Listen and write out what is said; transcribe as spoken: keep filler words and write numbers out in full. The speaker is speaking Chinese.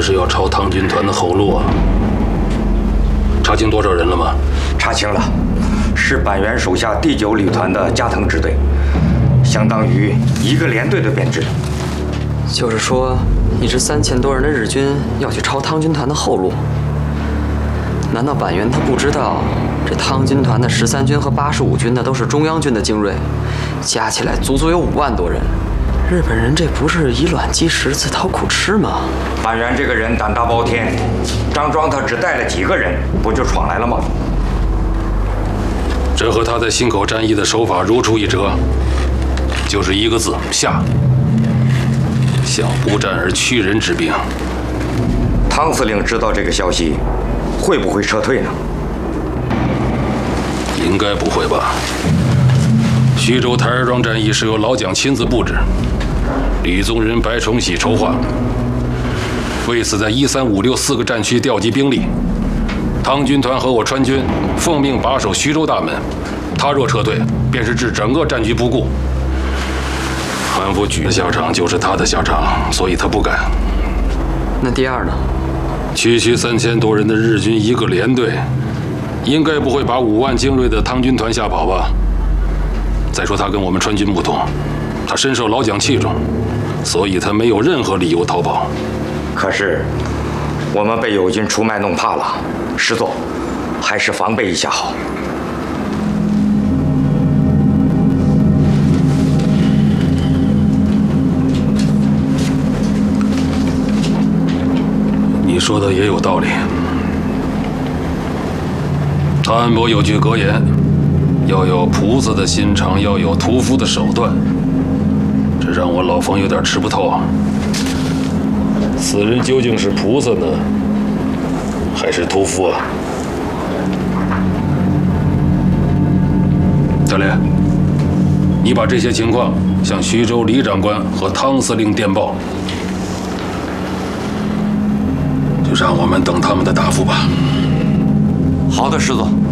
是要抄唐军团的后路啊！查清多少人了吗？ 查清了，是板垣手下第九旅团的加藤支队，相当于一个连队的编制。 就是说，一支三千多人的日军要去抄唐军团的后路。难道板垣他不知道，这唐军团的十三军和八十五军那都是中央军的精锐，加起来足足有五万多人。日本人这不是以卵击石，自讨苦吃吗？ 板垣这个人胆大包天，张庄他只带了几个人，不就闯来了吗？ 这和他在忻口战役的手法如出一辙，就是一个字：下。想不战而屈人之兵。 汤司令知道这个消息，会不会撤退呢？ 应该不会吧。徐州台儿庄战役是由老蒋亲自布置，李宗仁、白崇禧筹划。为此，在一三五六四个战区调集兵力。唐军团和我川军奉命把守徐州大门，他若撤退，便是置整个战局不顾。韩复榘的下场就是他的下场，所以他不敢。 那第二呢？ 区区三千多人的日军一个连队，应该不会把五万精锐的唐军团吓跑吧？再说他跟我们川军不同，他深受老蒋器重，所以他没有任何理由逃跑。 可是，我们被友军出卖弄怕了，师座，还是防备一下好。 你说的也有道理。汤恩伯有句格言：要有菩萨的心肠，要有屠夫的手段。这让我老冯有点吃不透啊。此人究竟是菩萨呢，还是屠夫啊？大连，你把这些情况向徐州李长官和汤司令电报，就让我们等他们的答复吧。 好的，师座。